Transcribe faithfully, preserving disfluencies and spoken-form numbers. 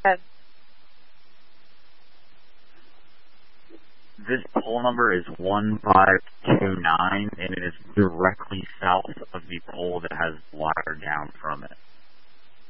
ahead. This pole number is one five two nine, and it is directly south of the pole that has wire down from it.